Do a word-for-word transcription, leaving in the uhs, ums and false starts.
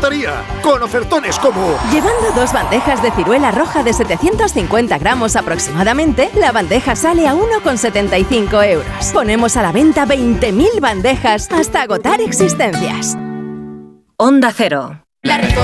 encantaría. Con ofertones como... Llevando dos bandejas de ciruela roja de setecientos cincuenta gramos aproximadamente, la bandeja sale a uno con setenta y cinco euros. Ponemos a la venta veinte mil bandejas hasta agotar existencias. Onda Cero.